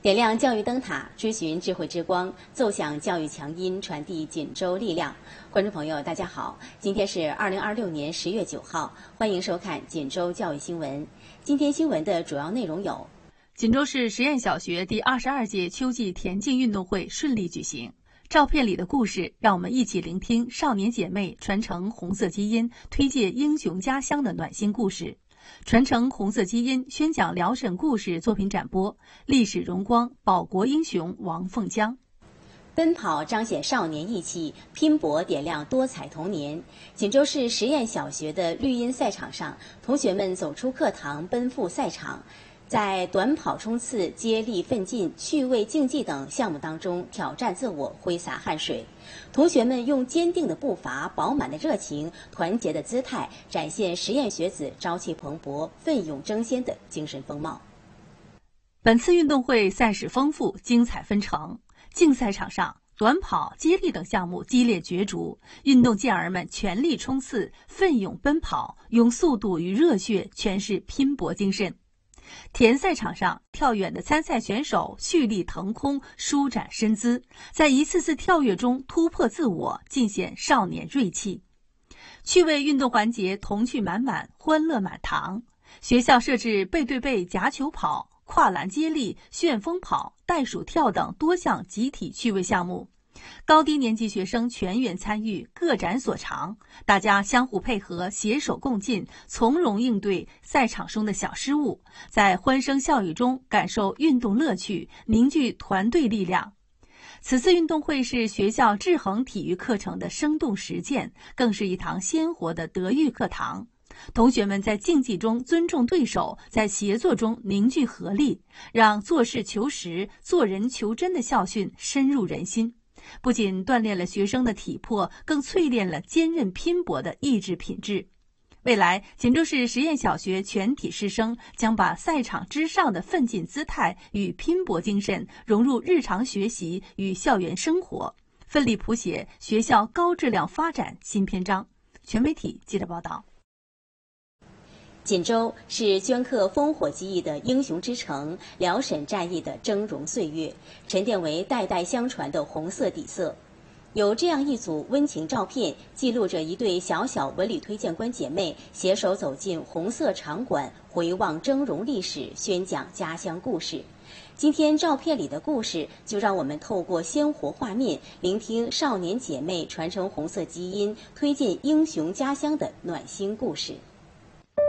点亮教育灯塔，追寻智慧之光，奏响教育强音，传递锦州力量。观众朋友，大家好，今天是2026年10月9号，欢迎收看锦州教育新闻。今天新闻的主要内容有： 锦州市实验小学第22届秋季田径运动会顺利举行。照片里的故事，让我们一起聆听少年姐妹传承红色基因、推介英雄家乡的暖心故事。传承红色基因，宣讲辽沈故事作品展播，历史荣光，保国英雄王凤江。 奔跑彰显少年义气，拼搏点亮多彩童年。锦州市实验小学的绿茵赛场上，同学们走出课堂，奔赴赛场。在短跑冲刺、接力奋进、趣味竞技等项目当中挑战自我，挥洒汗水。同学们用坚定的步伐、饱满的热情、团结的姿态，展现实验学子朝气蓬勃、奋勇争先的精神风貌。 本次运动会赛事丰富，精彩纷呈。竞赛场上，短跑、接力等项目激烈角逐，运动健儿们全力冲刺，奋勇奔跑，用速度与热血诠释拼搏精神。田赛场上，跳远的参赛选手蓄力腾空，舒展身姿，在一次次跳跃中突破自我，尽显少年锐气。趣味运动环节童趣满满，欢乐满堂。学校设置背对背夹球跑、跨栏接力、旋风跑、袋鼠跳等多项集体趣味项目。高低年级学生全员参与，各展所长，大家相互配合，携手共进，从容应对赛场中的小失误，在欢声笑语中感受运动乐趣，凝聚团队力量。此次运动会是学校制衡体育课程的生动实践，更是一堂鲜活的德育课堂。同学们在竞技中尊重对手，在协作中凝聚合力，让做事求实、做人求真的校训深入人心。不仅锻炼了学生的体魄，更淬炼了坚韧拼搏的意志品质。未来，锦州市实验小学全体师生将把赛场之上的奋进姿态与拼搏精神融入日常学习与校园生活，奋力谱写学校高质量发展新篇章。全媒体记者报道。 锦州是镌刻烽火记忆的英雄之城，辽沈战役的峥嵘岁月，沉淀为代代相传的红色底色。有这样一组温情照片，记录着一对小小文旅推荐官姐妹携手走进红色场馆，回望峥嵘历史，宣讲家乡故事。今天照片里的故事，就让我们透过鲜活画面，聆听少年姐妹传承红色基因、推荐英雄家乡的暖心故事。